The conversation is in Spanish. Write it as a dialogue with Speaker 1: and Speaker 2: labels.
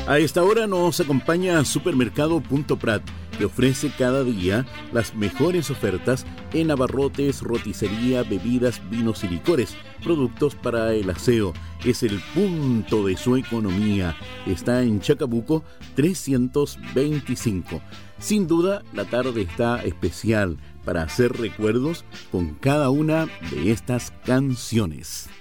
Speaker 1: A esta hora nos acompaña Supermercado Punto Prat, que ofrece cada día las mejores ofertas en abarrotes, roticería, bebidas, vinos y licores, productos para el aseo. Es el punto de su economía. Está en Chacabuco 325. Sin duda, la tarde está especial para hacer recuerdos con cada una de estas canciones.